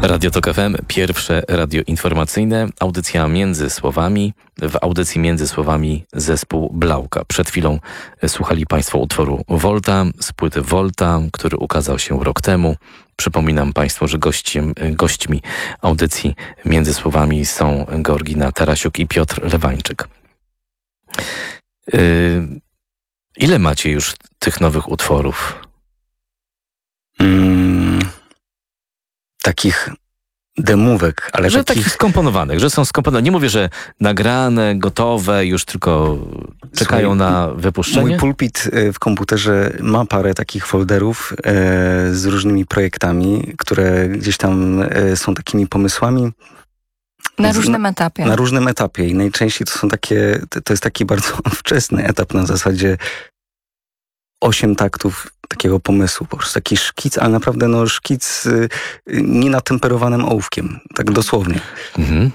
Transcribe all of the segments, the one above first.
Radio Tok FM, pierwsze radio informacyjne, audycja Między Słowami. W audycji Między Słowami zespół Blauka. Przed chwilą słuchali Państwo utworu Volta z płyty Volta, który ukazał się rok temu. Przypominam Państwu, że gośćmi audycji Między Słowami są Georgina Tarasiuk i Piotr Lewańczyk. Ile macie już tych nowych utworów? Takich demówek, ale że takich skomponowanych, że są skomponowane. Nie mówię, że nagrane, gotowe, już tylko czekają na wypuszczenie. Mój pulpit w komputerze ma parę takich folderów z różnymi projektami, które gdzieś tam są takimi pomysłami. Na różnym etapie. Na różnym etapie i najczęściej to jest taki bardzo wczesny etap na zasadzie 8 taktów takiego pomysłu, po prostu taki szkic, ale naprawdę szkic nie natemperowanym ołówkiem, tak dosłownie. Mhm.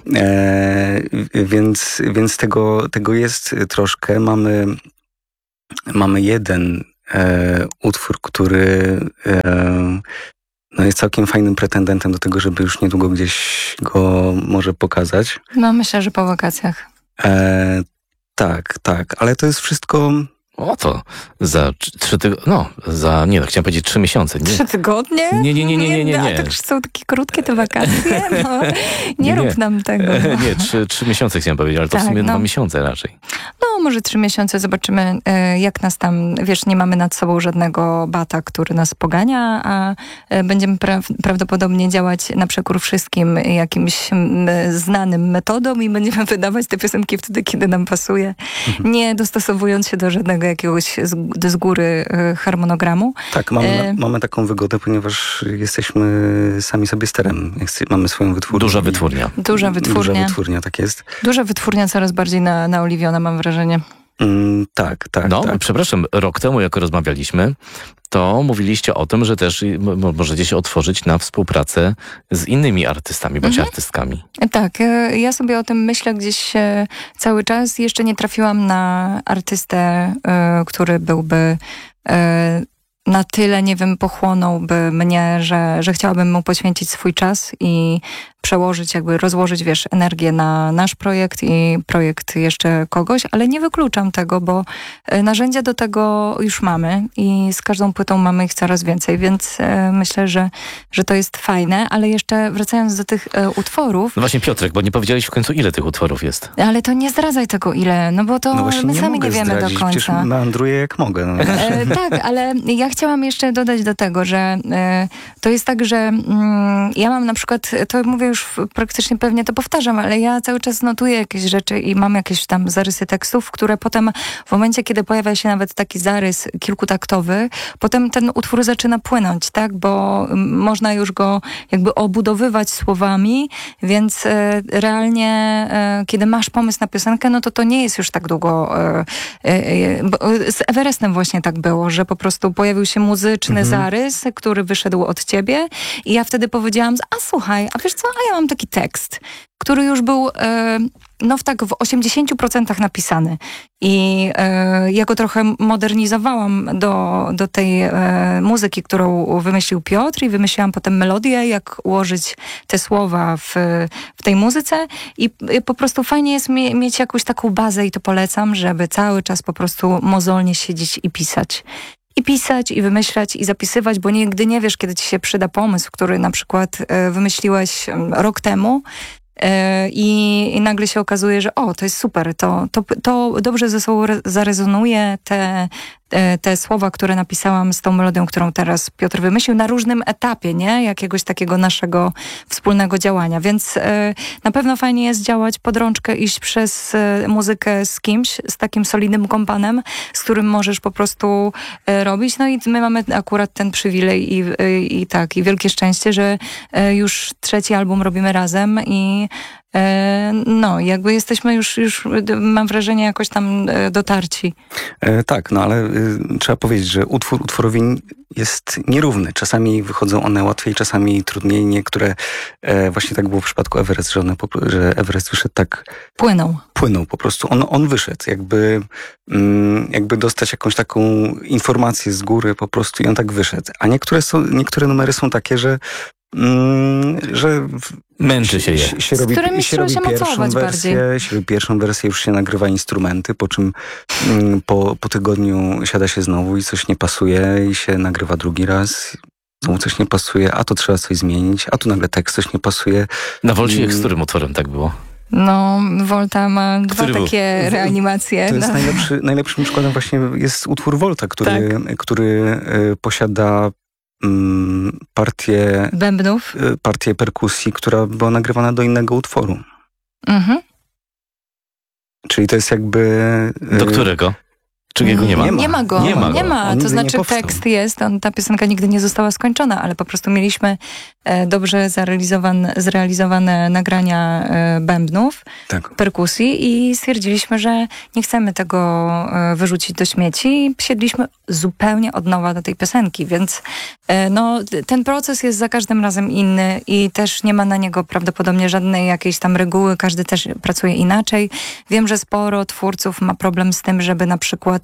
Więc tego jest troszkę. Mamy jeden utwór, który jest całkiem fajnym pretendentem do tego, żeby już niedługo gdzieś go może pokazać. No myślę, że po wakacjach. Tak, ale to jest wszystko... O to za 3 tygodnie, chciałem powiedzieć 3 miesiące. Nie. 3 tygodnie? Nie. A to już są takie krótkie te wakacje? Nie rób nam tego. Nie, 3 miesiące chciałem powiedzieć, ale to w sumie 2 miesiące raczej. No, może 3 miesiące, zobaczymy jak nas tam, nie mamy nad sobą żadnego bata, który nas pogania, a będziemy prawdopodobnie działać na przekór wszystkim jakimś znanym metodom i będziemy wydawać te piosenki wtedy, kiedy nam pasuje, nie dostosowując się do żadnego jakiegoś z góry harmonogramu. Tak, mamy taką wygodę, ponieważ jesteśmy sami sobie sterem. Mamy swoją wytwórnię. Duża wytwórnia. Duża wytwórnia, tak jest. Duża wytwórnia, coraz bardziej naoliwiona, mam wrażenie. Tak. Przepraszam, rok temu, jak rozmawialiśmy, to mówiliście o tym, że też możecie się otworzyć na współpracę z innymi artystami bądź artystkami. Tak, ja sobie o tym myślę gdzieś cały czas. Jeszcze nie trafiłam na artystę, który byłby na tyle, pochłonąłby mnie, że chciałabym mu poświęcić swój czas i przełożyć, rozłożyć, energię na nasz projekt i projekt jeszcze kogoś, ale nie wykluczam tego, bo narzędzia do tego już mamy i z każdą płytą mamy ich coraz więcej, więc myślę, że to jest fajne, ale jeszcze wracając do tych utworów... No właśnie, Piotrek, bo nie powiedziałeś w końcu, ile tych utworów jest. Ale to nie zdradzaj tego ile, bo to my sami nie wiemy do końca. Przecież meandruję jak mogę. Tak, ale ja chciałam jeszcze dodać do tego, że to jest tak, że ja mam na przykład, to mówię już praktycznie pewnie to powtarzam, ale ja cały czas notuję jakieś rzeczy i mam jakieś tam zarysy tekstów, które potem w momencie, kiedy pojawia się nawet taki zarys kilkutaktowy, potem ten utwór zaczyna płynąć, tak? Bo można już go obudowywać słowami, więc realnie kiedy masz pomysł na piosenkę, to nie jest już tak długo. Z Everestem właśnie tak było, że po prostu pojawił się muzyczny zarys, który wyszedł od ciebie i ja wtedy powiedziałam, słuchaj, a wiesz co, ja mam taki tekst, który już był w 80% napisany. I ja go trochę modernizowałam do tej muzyki, którą wymyślił Piotr i wymyśliłam potem melodię, jak ułożyć te słowa w tej muzyce i po prostu fajnie jest mieć jakąś taką bazę i to polecam, żeby cały czas po prostu mozolnie siedzieć i pisać. I pisać, i wymyślać, i zapisywać, bo nigdy nie wiesz, kiedy ci się przyda pomysł, który na przykład wymyśliłeś rok temu i nagle się okazuje, że to jest super, to dobrze ze sobą zarezonuje, te słowa, które napisałam z tą melodią, którą teraz Piotr wymyślił na różnym etapie, nie? Jakiegoś takiego naszego wspólnego działania. Więc na pewno fajnie jest działać pod rączkę, iść przez muzykę z kimś, z takim solidnym kompanem, z którym możesz po prostu robić. No i my mamy akurat ten przywilej i wielkie szczęście, że już 3. album robimy razem i jesteśmy już mam wrażenie jakoś tam dotarci. Tak, ale trzeba powiedzieć, że utwór utworowi jest nierówny. Czasami wychodzą one łatwiej, czasami trudniej. Niektóre, właśnie tak było w przypadku Everest, że Everest wyszedł tak... Płynął po prostu. On wyszedł. Jakby dostać jakąś taką informację z góry po prostu i on tak wyszedł. A niektóre numery są takie, że że Męczy się je. Z którymi trzeba się mocować bardziej. Się robi pierwszą wersję, już się nagrywa instrumenty, po czym po tygodniu siada się znowu i coś nie pasuje i się nagrywa drugi raz. Znowu coś nie pasuje, a to trzeba coś zmienić, a tu nagle tekst coś nie pasuje. Na Wolcie z którym utworem tak było? No, Volta ma dwa Który był? takie reanimacje. To jest najlepszym przykładem właśnie jest utwór Volta, który posiada partię perkusji, która była nagrywana do innego utworu. Mhm. Czyli to jest jakby... Do którego? Czy jego nie ma? Nie ma go. Nie ma. To znaczy tekst jest, ta piosenka nigdy nie została skończona, ale po prostu mieliśmy dobrze zrealizowane nagrania bębnów, perkusji i stwierdziliśmy, że nie chcemy tego wyrzucić do śmieci. Siedliśmy zupełnie od nowa do tej piosenki, więc ten proces jest za każdym razem inny i też nie ma na niego prawdopodobnie żadnej jakiejś tam reguły. Każdy też pracuje inaczej. Wiem, że sporo twórców ma problem z tym, żeby na przykład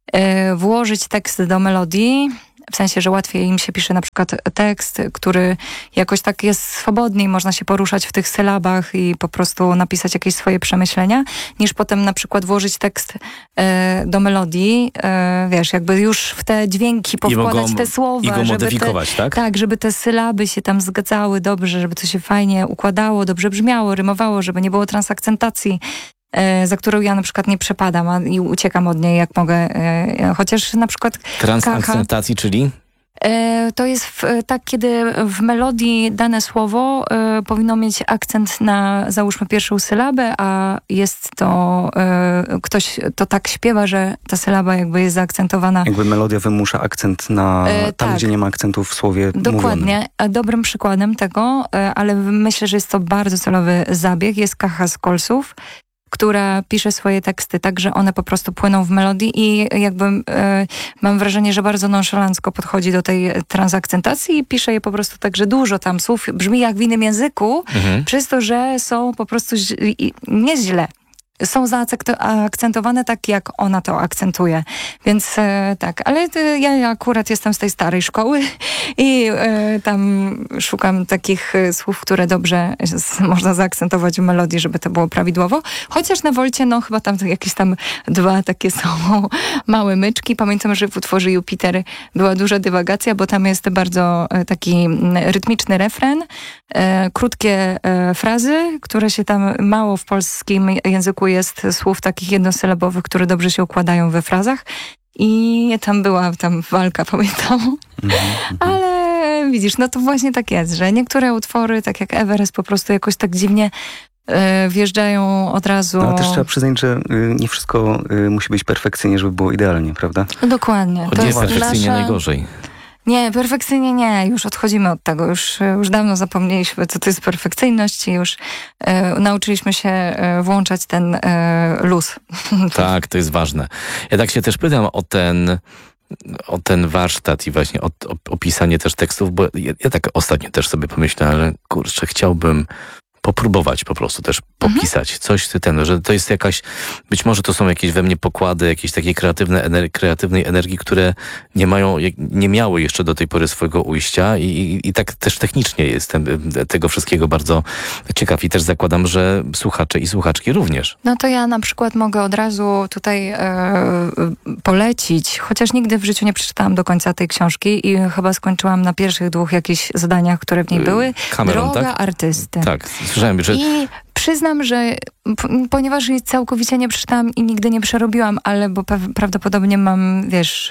włożyć tekst do melodii, w sensie, że łatwiej im się pisze na przykład tekst, który jakoś tak jest swobodniej, można się poruszać w tych sylabach i po prostu napisać jakieś swoje przemyślenia, niż potem na przykład włożyć tekst do melodii, wiesz, jakby już w te dźwięki powkładać te słowa. I go modyfikować, tak? Tak, żeby te sylaby się tam zgadzały dobrze, żeby to się fajnie układało, dobrze brzmiało, rymowało, żeby nie było transakcentacji, za którą ja na przykład nie przepadam i uciekam od niej jak mogę. Chociaż na przykład transakcentacji, czyli? To jest tak, kiedy w melodii dane słowo powinno mieć akcent na, załóżmy, pierwszą sylabę, a jest to, ktoś to tak śpiewa, że ta sylaba jakby jest zaakcentowana. Jakby melodia wymusza akcent na tam, gdzie nie ma akcentów w słowie Dokładnie. mówionym. Dobrym przykładem tego, ale myślę, że jest to bardzo celowy zabieg, jest Kacha z Kolsów, która pisze swoje teksty tak, że one po prostu płyną w melodii i jakby mam wrażenie, że bardzo nonszalancko podchodzi do tej transakcentacji i pisze je po prostu tak, że dużo tam słów brzmi jak w innym języku, przez to, że są po prostu nieźle. Są zaakcentowane tak, jak ona to akcentuje. Więc tak, ale ja akurat jestem z tej starej szkoły i tam szukam takich słów, które dobrze można zaakcentować w melodii, żeby to było prawidłowo. Chociaż na Wolcie, chyba tam jakieś tam dwa takie są małe myczki. Pamiętam, że w utworze Jupiter była duża dywagacja, bo tam jest bardzo taki rytmiczny refren, krótkie frazy, które się tam mało w polskim języku jest słów takich jednosylabowych, które dobrze się układają we frazach. I tam była walka, pamiętam. Ale widzisz, to właśnie tak jest, że niektóre utwory, tak jak Everest, po prostu jakoś tak dziwnie wjeżdżają od razu. Ale też trzeba przyznać, że nie wszystko musi być perfekcyjnie, żeby było idealnie, prawda? No dokładnie. To jest perfekcyjnie najgorzej. Nie, perfekcyjnie nie. Już odchodzimy od tego. Już dawno zapomnieliśmy, co to jest perfekcyjność i już nauczyliśmy się włączać ten luz. Tak, to jest ważne. Ja tak się też pytam o ten warsztat i właśnie o pisanie też tekstów, bo ja tak ostatnio też sobie pomyślałem, ale kurczę, chciałbym popróbować po prostu też popisać coś, że to jest jakaś, być może to są jakieś we mnie pokłady, jakieś takie kreatywnej energii, które nie miały jeszcze do tej pory swojego ujścia i tak też technicznie jestem tego wszystkiego bardzo ciekaw i też zakładam, że słuchacze i słuchaczki również. No to ja na przykład mogę od razu tutaj polecić, chociaż nigdy w życiu nie przeczytałam do końca tej książki i chyba skończyłam na pierwszych 2 jakichś zadaniach, które w niej były. Cameron, Droga tak? artysty. Tak, słyszałem, że... I przyznam, że ponieważ jej całkowicie nie przeczytałam i nigdy nie przerobiłam, bo prawdopodobnie mam, wiesz,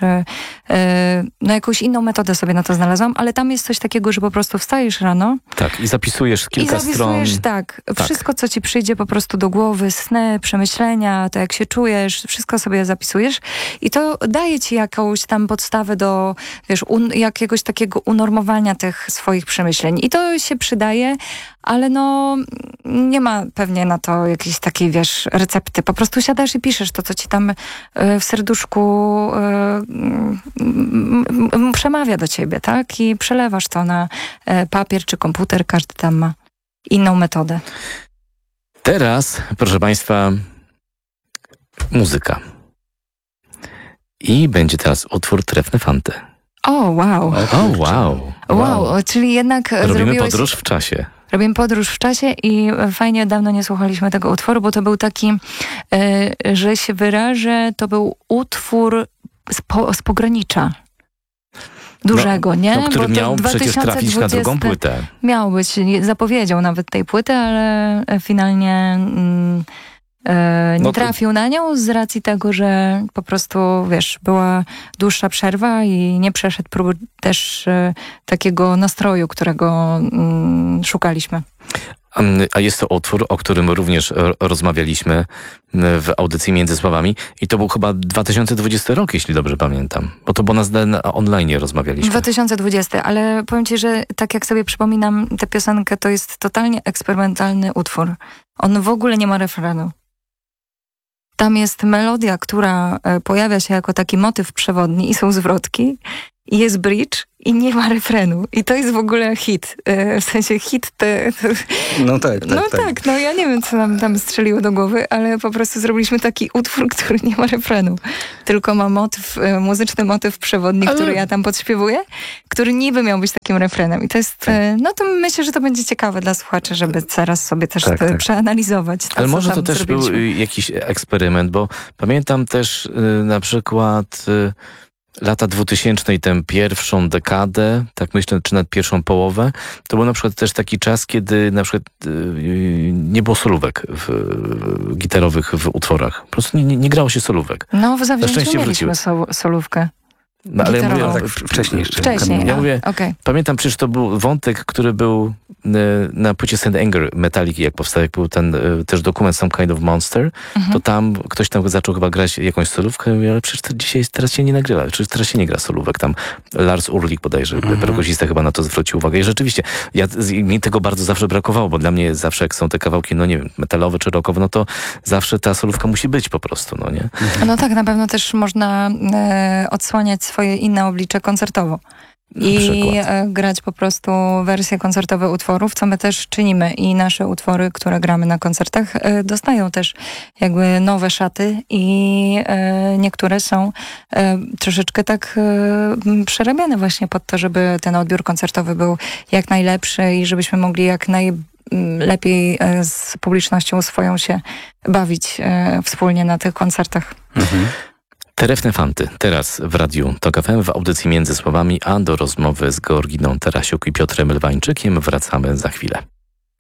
jakąś inną metodę sobie na to znalazłam, ale tam jest coś takiego, że po prostu wstajesz rano. Tak, i zapisujesz kilka stron. Tak, wszystko, co ci przyjdzie po prostu do głowy, sny, przemyślenia, to jak się czujesz, wszystko sobie zapisujesz i to daje ci jakąś tam podstawę do, wiesz, jakiegoś takiego unormowania tych swoich przemyśleń. I to się przydaje, ale nie ma pewnie na to jakiejś takiej, wiesz, recepty. Po prostu siadasz i piszesz to, co ci tam w serduszku przemawia do ciebie, tak? I przelewasz to na papier czy komputer. Każdy tam ma inną metodę. Teraz, proszę Państwa, muzyka. I będzie teraz utwór Trefne Fante. O, wow. O, wow. Wow, czyli jednak Robimy podróż w czasie. Robimy podróż w czasie i fajnie, dawno nie słuchaliśmy tego utworu, bo to był taki, że się wyrażę, to był utwór z pogranicza. Dużego, nie? No, który Bo to miał przecież trafić na drugą płytę. Miał być zapowiedzią nawet tej płyty, ale finalnie nie trafił na nią z racji tego, że po prostu, wiesz, była dłuższa przerwa i nie przeszedł też takiego nastroju, którego szukaliśmy. A jest to utwór, o którym również rozmawialiśmy w audycji Między Słowami i to był chyba 2020 rok, jeśli dobrze pamiętam, bo to było na online rozmawialiśmy. 2020, ale powiem ci, że tak jak sobie przypominam tę piosenkę, to jest totalnie eksperymentalny utwór. On w ogóle nie ma refrenu. Tam jest melodia, która pojawia się jako taki motyw przewodni i są zwrotki i jest bridge i nie ma refrenu. I to jest w ogóle hit. W sensie hit No tak. No ja nie wiem, co nam tam strzeliło do głowy, ale po prostu zrobiliśmy taki utwór, który nie ma refrenu. Tylko ma muzyczny motyw przewodni, który ja tam podśpiewuję, który niby miał być takim refrenem. I to jest, no to myślę, że to będzie ciekawe dla słuchaczy, żeby teraz sobie też przeanalizować. Ale może to też był jakiś eksperyment, bo pamiętam też na przykład lata 2000 i tę pierwszą dekadę, tak myślę, czy nawet pierwszą połowę, to był na przykład też taki czas, kiedy na przykład nie było solówek gitarowych w utworach. Po prostu nie grało się solówek. No w Zawzięciu mieliśmy solówkę. No, ale ja mówię, tak wcześniej jeszcze. Wcześniej, ja mówię, pamiętam przecież to był wątek, który był na płycie St. Anger Metallica, jak powstał, jak był ten też dokument Some Kind of Monster, to tam ktoś tam zaczął chyba grać jakąś solówkę, ale przecież to teraz się nie nagrywa, przecież teraz się nie gra solówek. Tam Lars Ulrich bodajże, perkusista chyba na to zwrócił uwagę. I rzeczywiście, mi tego bardzo zawsze brakowało, bo dla mnie zawsze jak są te kawałki, no nie wiem, metalowe czy rockowe, no to zawsze ta solówka musi być po prostu, no nie? No tak, na pewno też można odsłaniać swoje inne oblicze koncertowo. I grać po prostu wersje koncertowe utworów, co my też czynimy. I nasze utwory, które gramy na koncertach, dostają też jakby nowe szaty i niektóre są troszeczkę tak przerabiane właśnie pod to, żeby ten odbiór koncertowy był jak najlepszy i żebyśmy mogli jak najlepiej z publicznością swoją się bawić wspólnie na tych koncertach. Terefne Fanty, teraz w Radiu TOK FM w audycji Między Słowami, a do rozmowy z Georginą Tarasiuk i Piotrem Lwańczykiem wracamy za chwilę.